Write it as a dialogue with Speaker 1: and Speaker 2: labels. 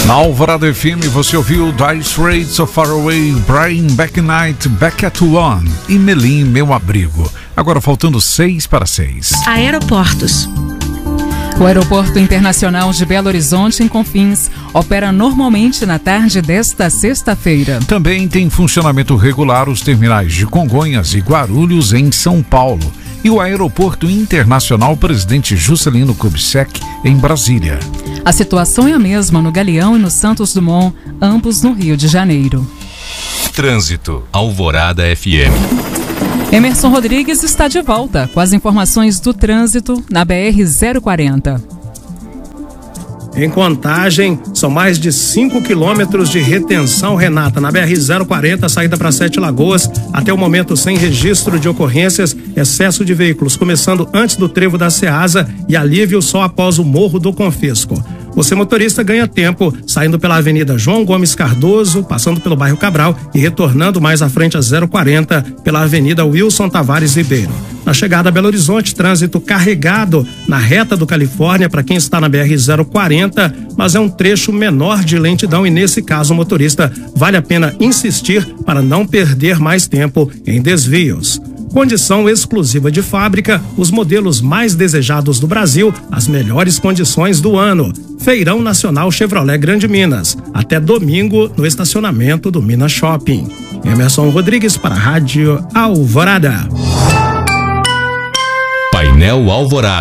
Speaker 1: Na Alvorada FM você ouviu Dire Straits, So Far Away, Brian Back Night, Back at One e Melim, Meu Abrigo. Agora faltando 6:06.
Speaker 2: Aeroportos.
Speaker 3: O Aeroporto Internacional de Belo Horizonte, em Confins, opera normalmente na tarde desta sexta-feira.
Speaker 1: Também tem funcionamento regular os terminais de Congonhas e Guarulhos, em São Paulo. E o Aeroporto Internacional Presidente Juscelino Kubitschek, em Brasília.
Speaker 3: A situação é a mesma no Galeão e no Santos Dumont, ambos no Rio de Janeiro.
Speaker 4: Trânsito, Alvorada FM.
Speaker 3: Emerson Rodrigues está de volta com as informações do trânsito na BR-040.
Speaker 5: Em Contagem, são mais de 5 quilômetros de retenção, Renata, na BR-040, saída para Sete Lagoas, até o momento sem registro de ocorrências, excesso de veículos, começando antes do trevo da Ceasa e alívio só após o Morro do Confisco. Você, motorista, ganha tempo saindo pela Avenida João Gomes Cardoso, passando pelo bairro Cabral e retornando mais à frente a 040 pela Avenida Wilson Tavares Ribeiro. Na chegada a Belo Horizonte, trânsito carregado na reta do Califórnia para quem está na BR-040, mas é um trecho menor de lentidão e, nesse caso, o motorista vale a pena insistir para não perder mais tempo em desvios. Condição exclusiva de fábrica, os modelos mais desejados do Brasil, as melhores condições do ano. Feirão Nacional Chevrolet Grande Minas, até domingo no estacionamento do Minas Shopping. Emerson Rodrigues para a Rádio Alvorada.
Speaker 4: Painel Alvorada.